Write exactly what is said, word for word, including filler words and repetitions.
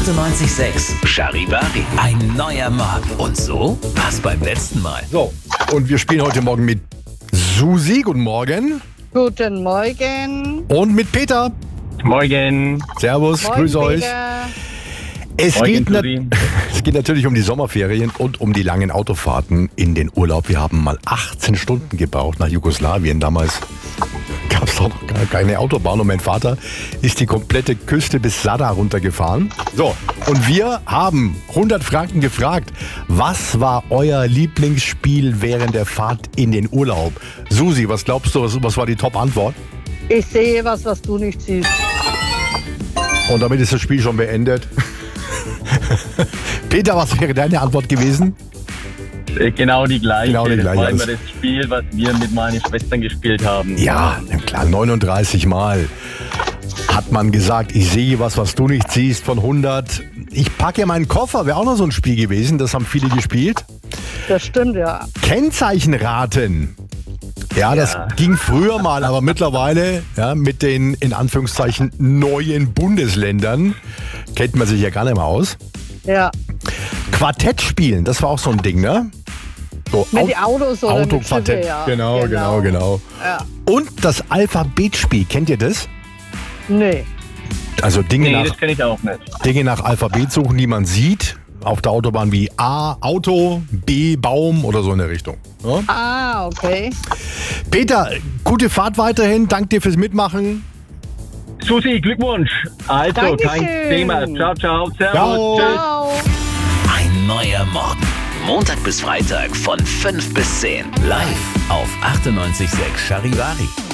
achtundneunzig Komma sechs Charivari. Ein neuer Morgen. Und so war's beim letzten Mal. So, und wir spielen heute Morgen mit Susi. Guten Morgen. Guten Morgen. Und mit Peter. Morgen. Servus, Morgen, grüß euch. Peter. Es Morgen, geht, na- Susi. es geht natürlich um die Sommerferien und um die langen Autofahrten in den Urlaub. Wir haben mal achtzehn Stunden gebraucht nach Jugoslawien. Damals gab es doch noch gar keine Autobahn und mein Vater ist die komplette Küste bis Sada runtergefahren. So, und wir haben hundert Franken gefragt, was war euer Lieblingsspiel während der Fahrt in den Urlaub? Susi, was glaubst du, was, was war die Top-Antwort? Ich sehe was, was du nicht siehst. Und damit ist das Spiel schon beendet. Peter, was wäre deine Antwort gewesen? Äh, Genau die gleiche. Genau die Das gleiche. war immer das Spiel, was wir mit meinen Schwestern gespielt haben. Ja, na klar, neununddreißig Mal hat man gesagt, ich sehe was, was du nicht siehst, von hundert. Ich packe meinen Koffer, wäre auch noch so ein Spiel gewesen, das haben viele gespielt. Das stimmt, ja. Kennzeichenraten. Ja, das Ja. ging früher mal, aber mittlerweile ja, mit den in Anführungszeichen neuen Bundesländern kennt man sich ja gar nicht mehr aus. Ja. Quartett spielen, das war auch so ein Ding, ne? So, Mit Au- den Autos oder mit Autoquartett, Schiffe, ja. genau, genau, genau. Ja. Und das Alphabetspiel, kennt ihr das? Nee. Also Dinge, Nee, nach, das kenne ich auch nicht. Dinge nach Alphabet suchen, die man sieht. Auf der Autobahn wie A, Auto, B, Baum oder so in der Richtung. Ja? Ah, okay. Peter, gute Fahrt weiterhin. Dank dir fürs Mitmachen. Susi, Glückwunsch. Also, Dankeschön. kein Thema. Ciao, ciao. Servus. Ciao. Tschüss. Ciao. Ein neuer Morgen. Montag bis Freitag von fünf bis zehn. Live auf achtundneunzig Komma sechs Charivari.